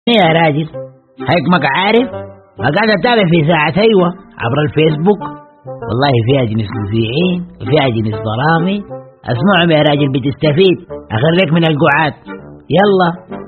يا راجل حكمك عارف، قاعد اتابع في ساعة ايوه عبر الفيسبوك، والله فيها جنس مذيعين وفيها جنس برامج. اسمعهم يا راجل بتستفيد، اخليك من القعاد. يلا.